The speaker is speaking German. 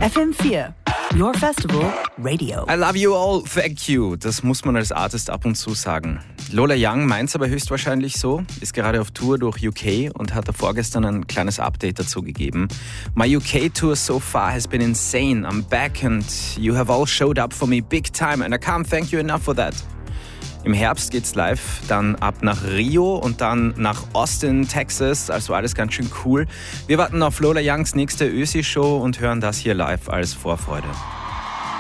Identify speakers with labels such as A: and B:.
A: FM4, Your Festival Radio.
B: I love you all, thank you. Das muss man als Artist ab und zu sagen. Lola Young meint's aber höchstwahrscheinlich so, ist gerade auf Tour durch UK und hat da vorgestern ein kleines Update dazu gegeben. My UK tour so far has been insane. I'm back and you have all showed up for me big time and I can't thank you enough for that. Im Herbst geht's live, dann ab nach Rio und dann nach Austin, Texas, also alles ganz schön cool. Wir warten auf Lola Youngs nächste Ösi-Show und hören das hier live als Vorfreude.